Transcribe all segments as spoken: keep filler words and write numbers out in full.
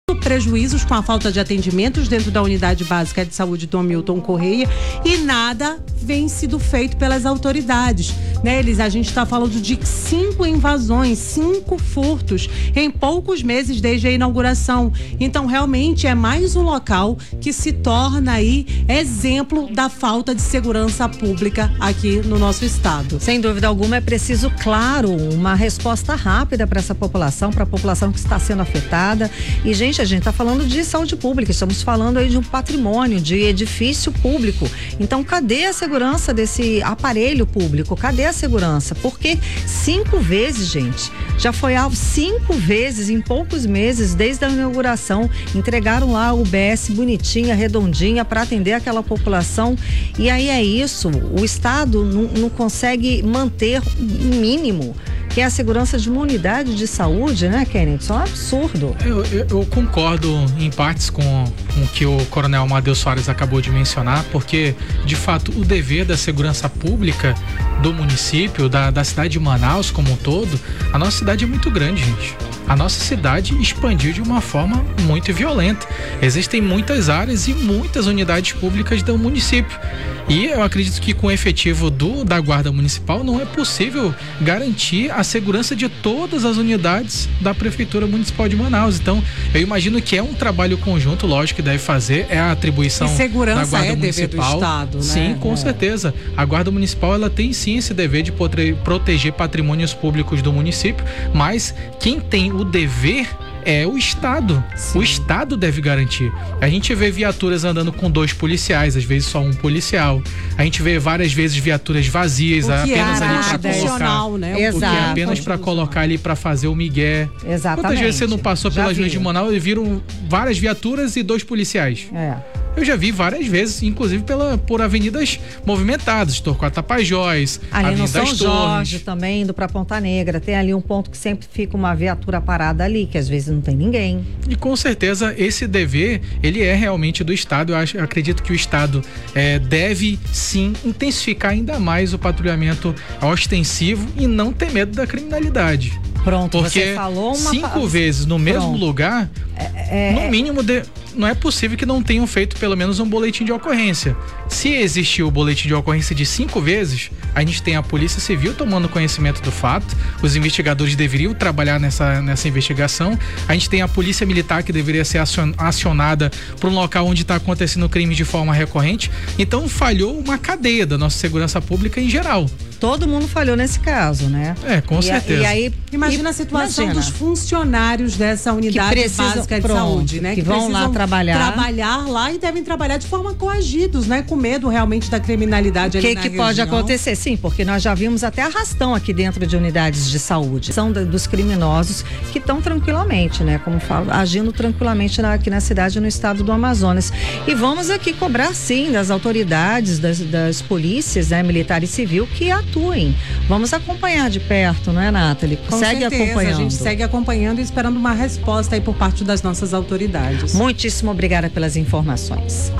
prejuízos com a falta de atendimentos dentro da unidade básica de saúde do Hamilton Correia e nada vem sido feito pelas autoridades, né, Elis? A gente está falando de cinco invasões, cinco furtos em poucos meses desde a inauguração. Então, realmente é mais um local que se torna aí exemplo da falta de segurança pública aqui no nosso estado. Sem dúvida alguma, é preciso, claro, uma resposta rápida para essa população, para a população que está sendo afetada. E, gente, a gente está falando de saúde pública, estamos falando aí de um patrimônio, de edifício público. Então, cadê a segurança desse aparelho público? Cadê a segurança? Porque cinco vezes, gente, já foi alvo cinco vezes em poucos meses, desde a inauguração, entregaram lá o U B S bonitinha, redondinha, para atender aquela população. E aí é isso, o Estado não, não consegue manter o mínimo, que é a segurança de uma unidade de saúde, né, Kennedy? Isso é um absurdo. Eu, eu, eu concordo em partes com, com o que o Coronel Amadeu Soares acabou de mencionar, porque, de fato, o dever da segurança pública do município, da, da cidade de Manaus como um todo, a nossa cidade é muito grande, gente. A nossa cidade expandiu de uma forma muito violenta. Existem muitas áreas e muitas unidades públicas do município. E eu acredito que com o efetivo do, da Guarda Municipal não é possível garantir a segurança de todas as unidades da Prefeitura Municipal de Manaus. Então, eu imagino que é um trabalho conjunto, lógico, que deve fazer, é a atribuição da Guarda é Municipal. Dever do Estado, né? Sim, com é. certeza. A Guarda Municipal, ela tem sim esse dever de proteger patrimônios públicos do município, mas quem tem o dever é o Estado. Sim. O Estado deve garantir. A gente vê viaturas andando com dois policiais, às vezes só um policial. A gente vê várias vezes viaturas vazias, apenas é ali para colocar, né? Exato. O que é apenas para colocar ali para fazer o migué. Exatamente. Quantas vezes você não passou pelas ruas de Manaus e viram várias viaturas e dois policiais? É. Eu já vi várias vezes, inclusive pela, por avenidas movimentadas, Torquato Tapajós, ali Avenida no São das Jorge Torres. também, indo pra Ponta Negra, tem ali um ponto que sempre fica uma viatura parada ali, que às vezes não tem ninguém. E com certeza esse dever, ele é realmente do Estado. Eu, acho, eu acredito que o Estado é, deve sim intensificar ainda mais o patrulhamento ostensivo e não ter medo da criminalidade. Pronto, porque você falou uma... cinco vezes no mesmo Pronto. lugar, é, é, no mínimo, de, não é possível que não tenham feito pelo menos um boletim de ocorrência. Se existiu o boletim de ocorrência de cinco vezes, a gente tem a Polícia Civil tomando conhecimento do fato, os investigadores deveriam trabalhar nessa, nessa investigação, a gente tem a Polícia Militar que deveria ser acionada para um local onde está acontecendo crime de forma recorrente. Então falhou uma cadeia da nossa segurança pública em geral. Todo mundo falhou nesse caso, né? É, com e certeza. A, e aí, imagina e, a situação imagina. dos funcionários dessa unidade precisam, básica de pronto, saúde, né? Que, que vão lá trabalhar. Trabalhar lá e devem trabalhar de forma coagidos, né? Com medo realmente da criminalidade ali na região. O que pode acontecer? Sim, porque nós já vimos até arrastão aqui dentro de unidades de saúde. São da, dos criminosos que estão tranquilamente, né? Como falo, agindo tranquilamente na, aqui na cidade, no estado do Amazonas. E vamos aqui cobrar, sim, das autoridades, das, das polícias, né? Militar e civil, que atuem. Vamos acompanhar de perto, não é, Nathalie? Com segue certeza, acompanhando. A gente segue acompanhando e esperando uma resposta aí por parte das nossas autoridades. Muitíssimo obrigada pelas informações.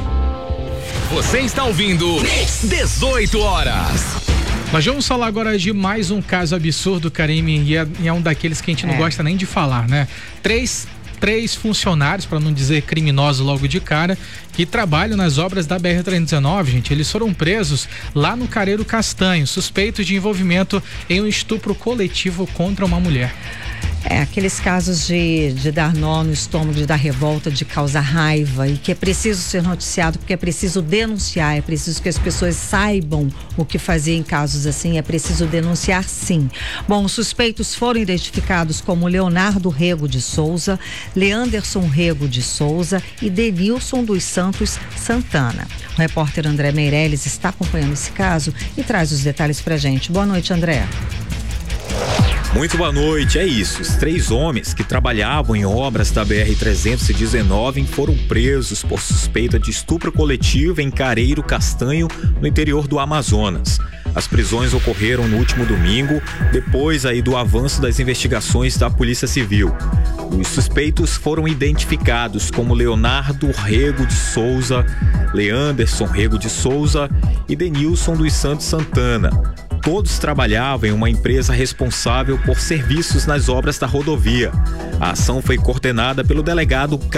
Você está ouvindo dezoito horas. Nós vamos falar agora de mais um caso absurdo, Karime, e é, e é um daqueles que a gente não é. gosta nem de falar, né? Três Três funcionários, para não dizer criminosos logo de cara, que trabalham nas obras da B R trezentos e dezenove, gente, eles foram presos lá no Careiro Castanho, suspeitos de envolvimento em um estupro coletivo contra uma mulher. É, aqueles casos de, de dar nó no estômago, de dar revolta, de causar raiva, e que é preciso ser noticiado, porque é preciso denunciar, é preciso que as pessoas saibam o que fazer em casos assim, é preciso denunciar, sim. Bom, os suspeitos foram identificados como Leonardo Rego de Souza, Leanderson Rego de Souza e Denilson dos Santos Santana. O repórter André Meirelles está acompanhando esse caso e traz os detalhes pra gente. Boa noite, André. Muito boa noite, é isso. Os três homens que trabalhavam em obras da B R trezentos e dezenove foram presos por suspeita de estupro coletivo em Careiro Castanho, no interior do Amazonas. As prisões ocorreram no último domingo, depois aí do avanço das investigações da Polícia Civil. Os suspeitos foram identificados como Leonardo Rego de Souza, Leanderson Rego de Souza e Denilson dos Santos Santana. Todos trabalhavam em uma empresa responsável por serviços nas obras da rodovia. A ação foi coordenada pelo delegado